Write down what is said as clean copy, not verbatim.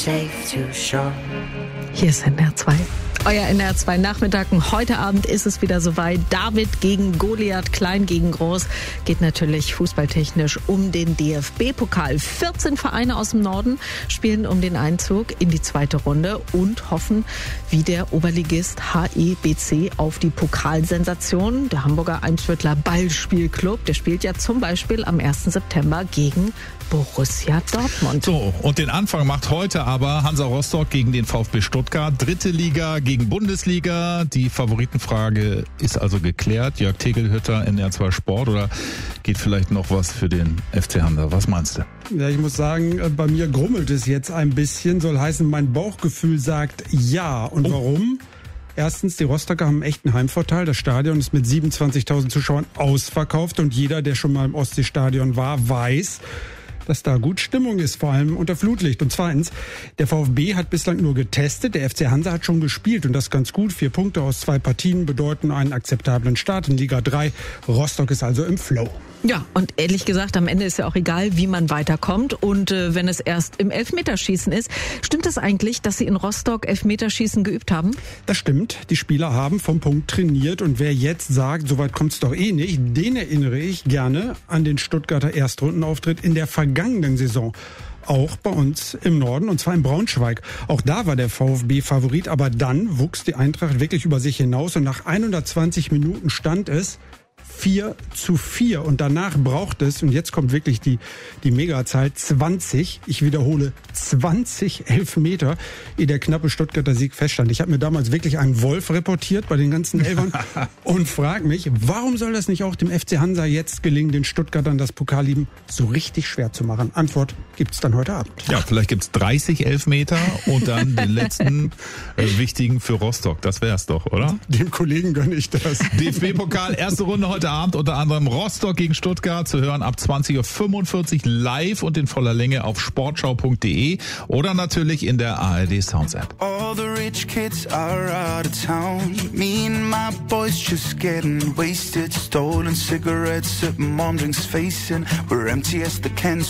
Hier ist NDR 2. Euer NDR 2 Nachmittag. Und heute Abend ist es wieder soweit. David gegen Goliath, klein gegen groß. Geht natürlich fußballtechnisch um den DFB-Pokal. 14 Vereine aus dem Norden spielen um den Einzug in die zweite Runde und hoffen, wie der Oberligist HEBC, auf die Pokalsensation. Der Hamburger Eimsviertler Ballspielclub, der spielt ja zum Beispiel am 1. September gegen Borussia Dortmund. So, und den Anfang macht heute aber Hansa Rostock gegen den VfB Stuttgart. Dritte Liga gegen Bundesliga. Die Favoritenfrage ist also geklärt. Jörg Tegelhütter, NDR 2 Sport, oder geht vielleicht noch was für den FC Hansa? Was meinst du? Ja, ich muss sagen, bei mir grummelt es jetzt ein bisschen. Soll heißen, mein Bauchgefühl sagt ja. Und warum? Erstens, die Rostocker haben einen echten Heimvorteil. Das Stadion ist mit 27.000 Zuschauern ausverkauft. Und jeder, der schon mal im Ostseestadion war, weiß, dass da gut Stimmung ist, vor allem unter Flutlicht. Und zweitens, der VfB hat bislang nur getestet, der FC Hansa hat schon gespielt und das ganz gut. 4 Punkte aus 2 Partien bedeuten einen akzeptablen Start in Liga 3. Rostock ist also im Flow. Ja, und ehrlich gesagt, am Ende ist ja auch egal, wie man weiterkommt. Und wenn es erst im Elfmeterschießen ist, stimmt es eigentlich, dass Sie in Rostock Elfmeterschießen geübt haben? Das stimmt. Die Spieler haben vom Punkt trainiert. Und wer jetzt sagt, so weit kommt's doch eh nicht, den erinnere ich gerne an den Stuttgarter Erstrundenauftritt in der vergangenen Saison. Auch bei uns im Norden, und zwar in Braunschweig. Auch da war der VfB Favorit, aber dann wuchs die Eintracht wirklich über sich hinaus und nach 120 Minuten stand es 4:4 und danach braucht es, und jetzt kommt wirklich die Megazahl, 20, ich wiederhole, 20 Elfmeter, ehe der knappe Stuttgarter Sieg feststand. Ich habe mir damals wirklich einen Wolf reportiert bei den ganzen Elfern und frage mich, warum soll das nicht auch dem FC Hansa jetzt gelingen, den Stuttgartern das Pokallieben so richtig schwer zu machen? Antwort gibt's dann heute Abend. Ja, vielleicht gibt's 30 Elfmeter und dann den letzten wichtigen für Rostock. Das wär's doch, oder? Dem Kollegen gönne ich das. DFB-Pokal, erste Runde heute Abend, unter anderem Rostock gegen Stuttgart, zu hören ab 20:45 Uhr live und in voller Länge auf sportschau.de oder natürlich in der ARD Sounds App. All the rich kids are out of town. Me and my boys just getting wasted. Stolen cigarettes at mom drinks facing. We're empty as the cans.